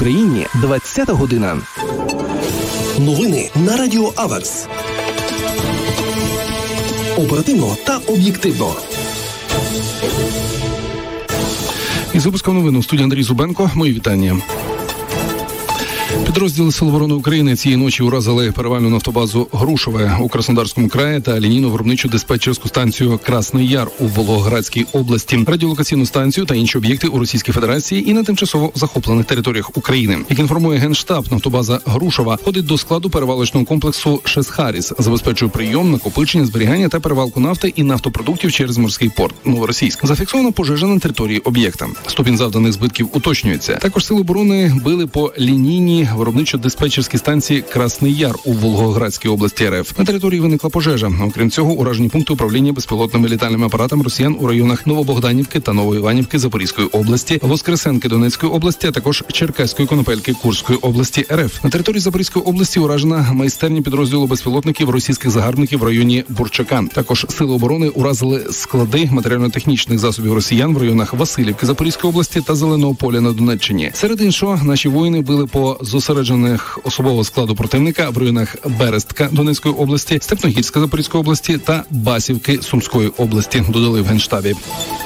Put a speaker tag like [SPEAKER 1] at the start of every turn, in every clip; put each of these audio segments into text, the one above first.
[SPEAKER 1] Україні 20-та година.
[SPEAKER 2] Новини на Радіо Аверс. Оперативно та об'єктивно.
[SPEAKER 3] Із випуском новин у студії Андрій Зубенко. Мої вітання. Підрозділи Сил оборони України цієї ночі уразили перевальну нафтобазу Грушове у Краснодарському краї та лінійну виробничу диспетчерську станцію Красний Яр у Волгоградській області, радіолокаційну станцію та інші об'єкти у Російській Федерації і на тимчасово захоплених територіях України. Як інформує Генштаб, нафтобаза Грушова входить до складу перевалочного комплексу ШЕС-Харіс, забезпечує прийом, накопичення, зберігання та перевалку нафти і нафтопродуктів через морський порт Новоросійськ. Зафіксована пожежа на території об'єкта. Ступінь завданих збитків уточнюється. Також Сили оборони били по лінійній виробничо-диспетчерській станції Красний Яр у Волгоградській області РФ. На території виникла пожежа. Окрім цього, уражені пункти управління безпілотними літальними апаратами росіян у районах Новобогданівки та Новоіванівки Запорізької області, Воскресенки Донецької області, а також Черкаської Конопельки Курської області РФ. На території Запорізької області уражена майстерня підрозділу безпілотників російських загарбників в районі Бурчака. Також Сили оборони уразили склади матеріально-технічних засобів росіян в районах Василівки Запорізької області та Зеленого поля на Донеччині. Серед іншого, наші воїни били по зосереджених особового складу противника в районах Берестка Донецької області, Степногірська Запорізької області та Басівки Сумської області, додали в Генштабі.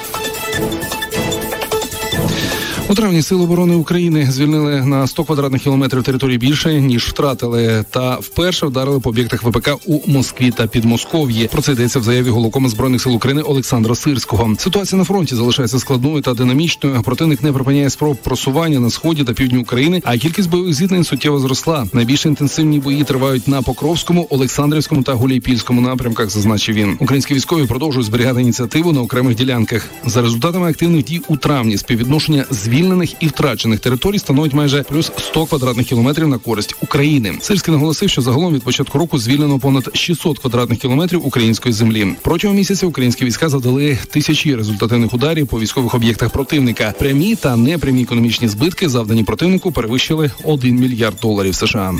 [SPEAKER 3] У травні Сили оборони України звільнили на 100 квадратних кілометрів території більше, ніж втратили, та вперше вдарили по об'єктах ВПК у Москві та Підмосков'ї. Про це йдеться в заяві Головкома Збройних сил України Олександра Сирського. Ситуація на фронті залишається складною та динамічною. Противник не припиняє спроб просування на сході та півдні України, а кількість бойових зіткнень суттєво зросла. Найбільш інтенсивні бої тривають на Покровському, Олександрівському та Гуляйпільському напрямках, зазначив він. Українські військові продовжують зберігати ініціативу на окремих ділянках. За результатами активних дій у травні співвідношення звільнених і втрачених територій становить майже плюс 100 квадратних кілометрів на користь України. Сирський наголосив, що загалом від початку року звільнено понад 600 квадратних кілометрів української землі. Протягом місяця українські війська завдали тисячі результативних ударів по військових об'єктах противника. Прямі та непрямі економічні збитки, завдані противнику, перевищили $1 мільярд США.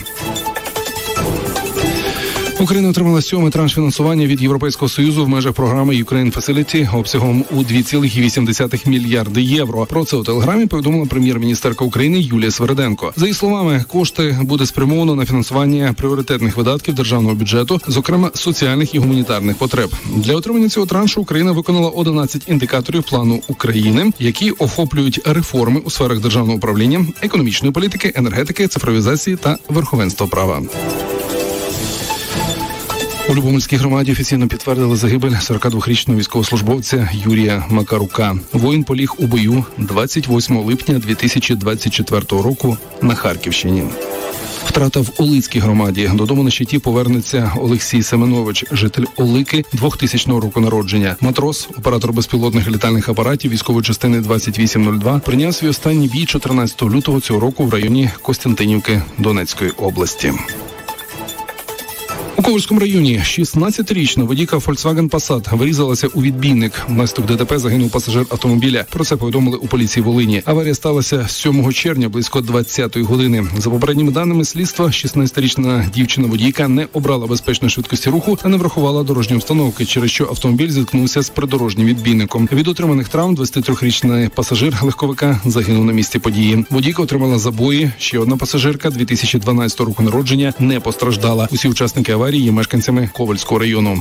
[SPEAKER 3] Україна отримала 7-й транш фінансування від Європейського Союзу в межах програми Ukraine Facility обсягом у 2,8 мільярди євро. Про це у Телеграмі повідомила прем'єр-міністерка України Юлія Свериденко. За її словами, кошти буде спрямовано на фінансування пріоритетних видатків державного бюджету, зокрема соціальних і гуманітарних потреб. Для отримання цього траншу Україна виконала 11 індикаторів плану України, які охоплюють реформи у сферах державного управління, економічної політики, енергетики, цифровізації та верховенства права. У Любомльській громаді офіційно підтвердили загибель 42-річного військовослужбовця Юрія Макарука. Воїн поліг у бою 28 липня 2024 року на Харківщині. Втрата в Олицькій громаді. Додому на щиті повернеться Олексій Семенович, житель Олики, 2000 року народження. Матрос, оператор безпілотних літальних апаратів військової частини 2802, прийняв свій останній бій 14 лютого цього року в районі Костянтинівки Донецької області. У Ковальському районі 16-річна водійка Volkswagen Passat врізалася у відбійник. Внаслідок ДТП загинув пасажир автомобіля. Про це повідомили у поліції Волині. Аварія сталася 7 червня близько 20-ї години. За попередніми даними слідства, 16-річна дівчина-водійка не обрала безпечної швидкості руху та не врахувала дорожньої установки, через що автомобіль зіткнувся з придорожнім відбійником. Від отриманих травм 23-річний пасажир легковика загинув на місці події. Водійка отримала забої. Ще одна пасажирка 2012 року народження не постраждала. Усі учасники аварії є мешканцями Ковальського району.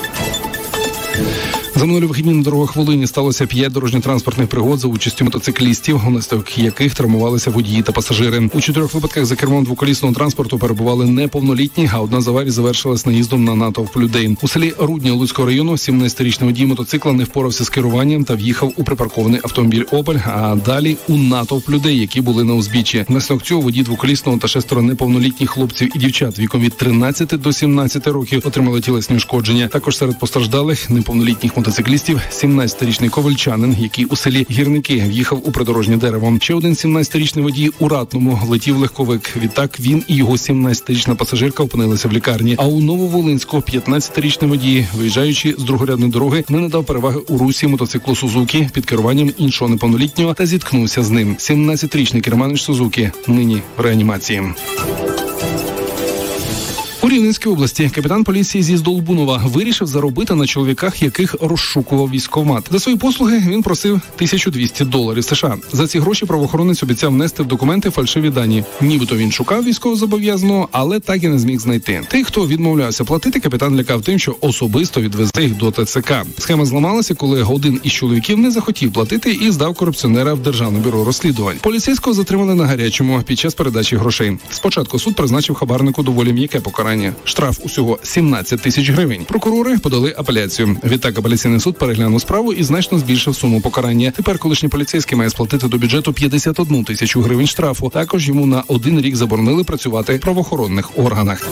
[SPEAKER 3] За минулі вихідні на дорогах Волині сталося 5 дорожньо-транспортних пригод за участю мотоциклістів, внаслідок яких травмувалися водії та пасажири. У 4 випадках за кермом двоколісного транспорту перебували неповнолітні, а одна з аварій завершилась наїздом на натовп людей. У селі Рудня Луцького району 17-річний водій мотоцикла не впорався з керуванням та в'їхав у припаркований автомобіль «Опель», а далі у натовп людей, які були на узбіччі. Внаслідок цього водій двоколісного та 6 неповнолітніх хлопців і дівчат віком від 13 до 17 років отримали тілесні ушкодження. Також серед постраждалих неповнолітніх мотоциклістів 17-річний ковальчанин, який у селі Гірники в'їхав у придорожнє дерево. Ще один 17-річний водій у Ратному летів легковик. Відтак він і його 17-річна пасажирка опинилися в лікарні. А у Нововолинську 15-річний водій, виїжджаючи з другорядної дороги, не надав переваги у русі мотоциклу «Сузукі» під керуванням іншого неповнолітнього та зіткнувся з ним. 17-річний керманич «Сузукі» нині в реанімації. Рівненській області капітан поліції зі Здолбунова вирішив заробити на чоловіках, яких розшукував військкомат. За свої послуги він просив $1200 США. За ці гроші правоохоронець обіцяв внести в документи фальшиві дані. Нібито він шукав військовозобов'язаного, але так і не зміг знайти. Тих, хто відмовлявся платити, капітан лякав тим, що особисто відвезе їх до ТЦК. Схема зламалася, коли один із чоловіків не захотів платити і здав корупціонера в Державне бюро розслідувань. Поліцейського затримали на гарячому під час передачі грошей. Спочатку суд призначив хабарнику доволі м'яке покарання. Штраф усього 17 тисяч гривень. Прокурори подали апеляцію. Відтак апеляційний суд переглянув справу і значно збільшив суму покарання. Тепер колишній поліцейський має сплатити до бюджету 51 тисячу гривень штрафу. Також йому на 1 рік заборонили працювати в правоохоронних органах.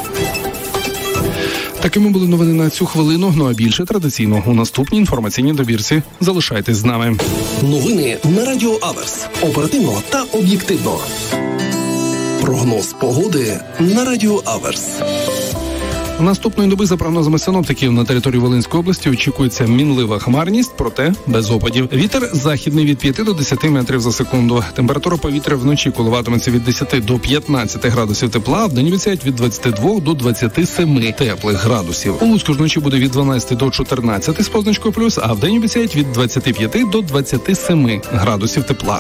[SPEAKER 3] Такими були новини на цю хвилину, ну а більше традиційно у наступній інформаційній добірці. Залишайтесь з нами.
[SPEAKER 2] Новини на Радіо Аверс. Оперативно та об'єктивно. Прогноз погоди на Радіо Аверс.
[SPEAKER 3] Наступної доби, за прогнозами синоптиків, на території Волинської області очікується мінлива хмарність, проте без опадів. Вітер західний від 5 до 10 метрів за секунду. Температура повітря вночі коливатиметься від 10 до 15 градусів тепла, а вдень обіцяють від 22 до 27 теплих градусів. У Луцьку ж вночі буде від 12 до 14 з позначкою плюс, а вдень обіцяють від 25 до 27 градусів тепла.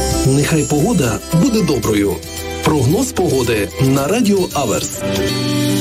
[SPEAKER 2] Нехай погода буде доброю. Прогноз погоди на Радіо Аверс.